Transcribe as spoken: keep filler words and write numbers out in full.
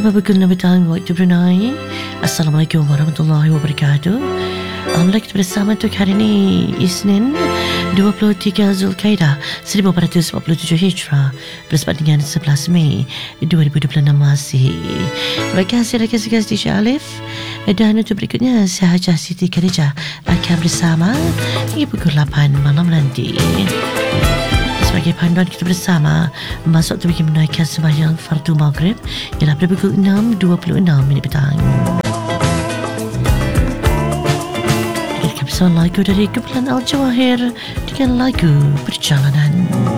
pukul enam petang waktu Brunei. Assalamualaikum warahmatullahi wabarakatuh. Alhamdulillah kita bersama untuk hari ini Isnin dua puluh tiga Zulkaidah seribu empat ratus empat puluh tujuh Hijrah bersama dengan sebelas Mei dua ribu dua puluh enam Masih. Terima kasih rakan sekian di Alif. Dan untuk berikutnya saya Hajah Siti Khadijah akan bersama hingga pukul lapan malam nanti. Sebagai panduan kita bersama masuk tu bagi menunaikan sembahyang fardu maghrib ialah pada pukul enam dua puluh enam minit petang. Kita bersama lagu dari kumpulan Al Jawahir dengan lagu Perjalanan.